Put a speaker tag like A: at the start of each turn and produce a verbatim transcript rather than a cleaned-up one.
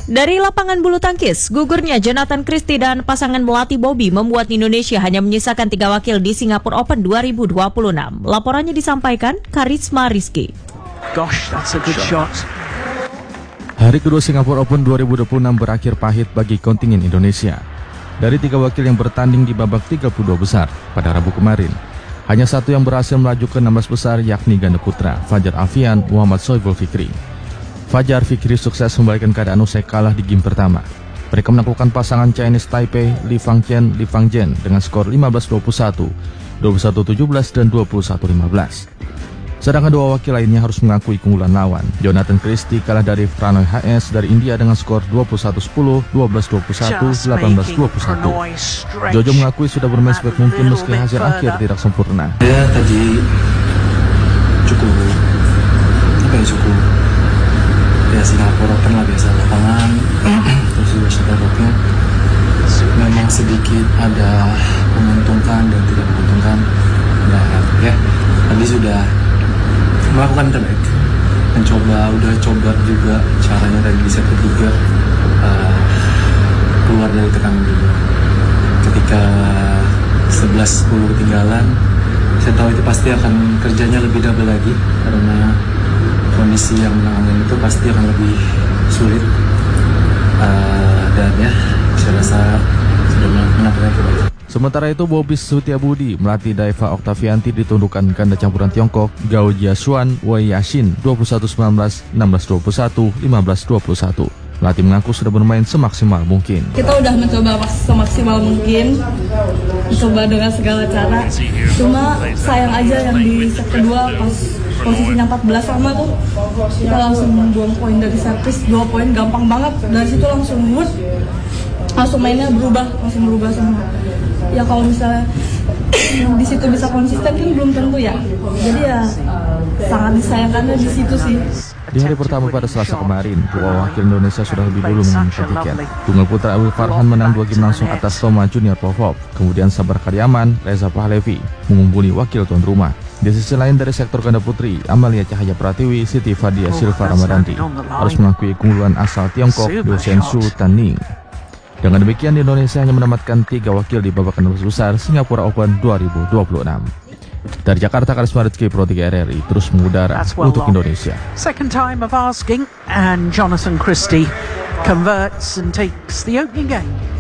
A: Dari lapangan bulu tangkis, gugurnya Jonathan Christie dan pasangan melati Bobby membuat Indonesia hanya menyisakan tiga wakil di Singapore Open dua ribu dua puluh enam. Laporannya disampaikan Karisma Rizky.
B: Gosh, that's a good shot.
C: Hari kedua Singapore Open dua ribu dua puluh enam berakhir pahit bagi kontingen Indonesia. Dari tiga wakil yang bertanding di babak tiga puluh dua besar pada Rabu kemarin, hanya satu yang berhasil melaju ke enam belas besar, yakni ganda putra Fajar Alfian Muhammad Sohibul Fikri. Fajar Fikri sukses membalikan keadaan usai kalah di game pertama. Mereka menaklukkan pasangan Chinese Taipei Li Fangchen Li Fangzhen dengan skor lima belas dua puluh satu, dua puluh satu tujuh belas, dan dua puluh satu lima belas. Sedangkan dua wakil lainnya harus mengakui keunggulan lawan. Jonathan Christie kalah dari Pranoy H S dari India dengan skor dua puluh satu sepuluh, dua belas dua puluh satu, delapan belas dua puluh satu. Jojo mengakui sudah bermain sebaik mungkin meski hasil akhir tidak sempurna.
D: Ya tadi cukup apa ya cukup ya Singapore Open lah biasa lapangan terus juga shuttle-nya memang sedikit ada menguntungkan dan tidak menguntungkan. Nah ya tadi sudah melakukan terbaik, mencoba udah coba juga caranya tadi di set ketiga uh, keluar dari tekanan juga ketika sebelas sepuluh ketinggalan. Saya tahu itu pasti akan kerjanya lebih double lagi karena kondisi yang menangani itu pasti akan lebih sulit uh, dan ya saya rasa sudah menang-menang terbaik.
C: Sementara itu, Bobby Sutiabudi melatih Daiva Oktavianti ditundukkan ganda campuran Tiongkok Gao Jiasuan Wei Yashin dua puluh satu sembilan belas, enam belas dua puluh satu, lima belas dua puluh satu. Pelatih mengaku sudah bermain semaksimal mungkin.
E: Kita udah mencoba semaksimal mungkin, mencoba dengan segala cara. Cuma sayang aja yang di set kedua pas posisinya empat belas sama tuh kita langsung membuang poin dari servis dua poin gampang banget. Dari situ langsung mood, langsung mainnya berubah, langsung berubah semua. Ya kalau misalnya di situ bisa konsisten kan belum tentu ya. Jadi ya sangat disayangkannya di situ sih.
C: Di hari pertama pada Selasa kemarin, dua wakil Indonesia sudah lebih dulu mengincar tiket. Tunggal putra Awil Farhan menang dua game langsung atas Toma Junior Popov. Kemudian Sabar Karyaman, Reza Pahlevi mengungguli wakil tuan rumah. Di sisi lain dari sektor ganda putri, Amalia Cahaya Pratiwi, Siti Fadia Silva Ramadhanti harus mengakui keunggulan asal Tiongkok Dosen Su Tanning. Dengan demikian, Indonesia hanya menamatkan tiga wakil di babak enam belas besar Singapura Open dua ribu dua puluh enam. Dari Jakarta, Karisma Rizky, Pro tiga R R I terus mengudara well untuk Indonesia.
B: Second time of asking, and Jonathan Christie converts and takes the opening game.